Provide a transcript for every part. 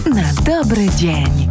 Na dobry dzień.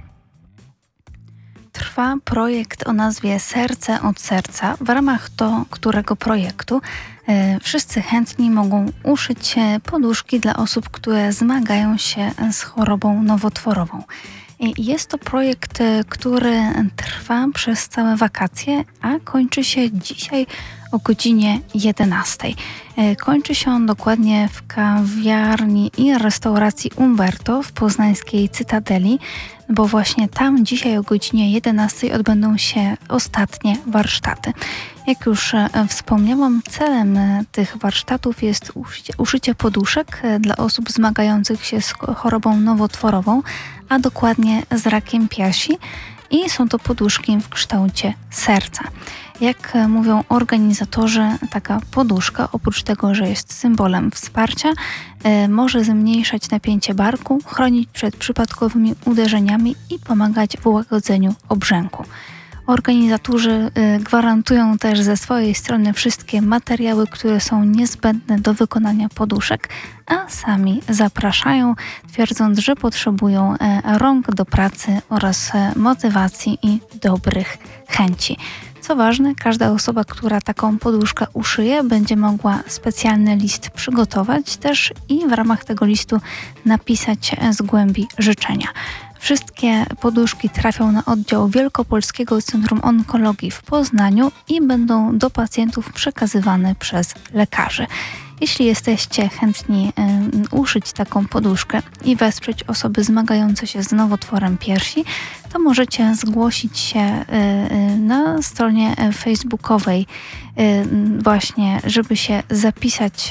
Trwa projekt o nazwie Serce od serca, w ramach którego projektu wszyscy chętni mogą uszyć poduszki dla osób, które zmagają się z chorobą nowotworową. Jest to projekt, który trwa przez całe wakacje, a kończy się dzisiaj o godzinie 11. Kończy się on dokładnie w kawiarni i restauracji Umberto w poznańskiej Cytadeli, bo właśnie tam dzisiaj o godzinie 11 odbędą się ostatnie warsztaty. Jak już wspomniałam, celem tych warsztatów jest uszycie poduszek dla osób zmagających się z chorobą nowotworową, a dokładnie z rakiem piersi, i są to poduszki w kształcie serca. Jak mówią organizatorzy, taka poduszka, oprócz tego, że jest symbolem wsparcia, może zmniejszać napięcie barku, chronić przed przypadkowymi uderzeniami i pomagać w łagodzeniu obrzęku. Organizatorzy gwarantują też ze swojej strony wszystkie materiały, które są niezbędne do wykonania poduszek, a sami zapraszają, twierdząc, że potrzebują rąk do pracy oraz motywacji i dobrych chęci. Co ważne, każda osoba, która taką poduszkę uszyje, będzie mogła specjalny list przygotować też i w ramach tego listu napisać z głębi życzenia. Wszystkie poduszki trafią na oddział Wielkopolskiego Centrum Onkologii w Poznaniu i będą do pacjentów przekazywane przez lekarzy. Jeśli jesteście chętni uszyć taką poduszkę i wesprzeć osoby zmagające się z nowotworem piersi, to możecie zgłosić się na stronie facebookowej właśnie, żeby się zapisać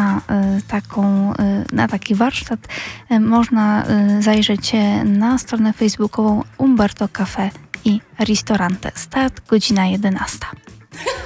na taki warsztat. Można zajrzeć na stronę facebookową Umberto Cafe i Ristorante. Start godzina 11.